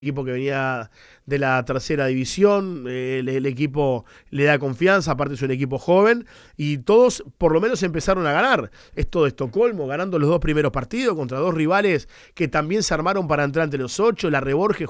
Equipo que venía de la tercera división, el equipo le da confianza, aparte es un equipo joven, y todos por lo menos empezaron a ganar. Esto de Estocolmo, ganando los dos primeros partidos contra dos rivales que también se armaron para entrar entre los 8, la Reborge